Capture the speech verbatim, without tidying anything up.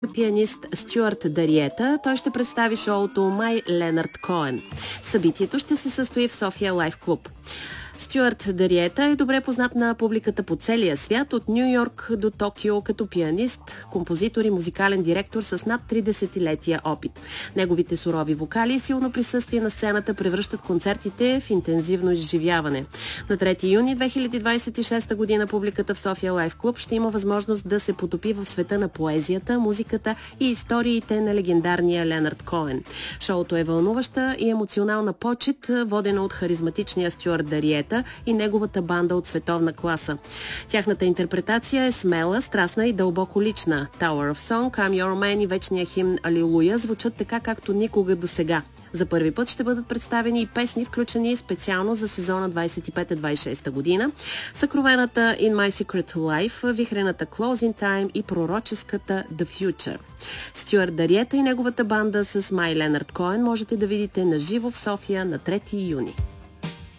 пианист Стюарт Дариета. Той ще представи шоуто My Leonard Cohen. Събитието ще се състои в София Лайф Клуб. Стюарт Дариета е добре познат на публиката по целия свят, от Ню Йорк до Токио, като пианист, композитор и музикален директор с над три десетилетия опит. Неговите сурови вокали и силно присъствие на сцената превръщат концертите в интензивно изживяване. На трети юни две хиляди двадесет и шеста година публиката в София Лайф Клуб ще има възможност да се потопи в света на поезията, музиката и историите на легендарния Ленард Коен. Шоуто е вълнуваща и емоционална почет, водена от харизматичния Стюарт Дариета и неговата банда от световна класа. Тяхната интерпретация е смела, страстна и дълбоко лична. Tower of Song, I'm Your Man и вечния химн Алилуя звучат така, както никога досега. За първи път ще бъдат представени и песни, включени специално за сезона двадесет и пета двадесет и шеста година, съкровената In My Secret Life, вихрената Closing Time и пророческата The Future. Стюарт Дариета и неговата банда с My Leonard Cohen можете да видите наживо в София на трети юни.